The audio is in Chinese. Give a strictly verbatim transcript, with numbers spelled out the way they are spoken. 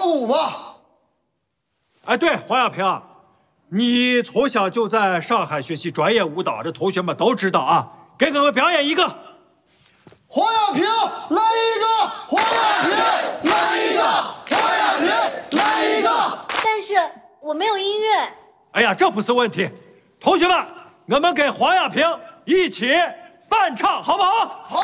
跳舞吧。 哎，对，黄亚平，你从小就在上海学习专业舞蹈，这同学们都知道啊。给我们表演一个。 黄亚平，来一个！黄亚平，来一个！黄亚平，来一个！ 但是我没有音乐。 哎呀，这不是问题。同学们，我们给黄亚平一起伴唱，好不好？ 好。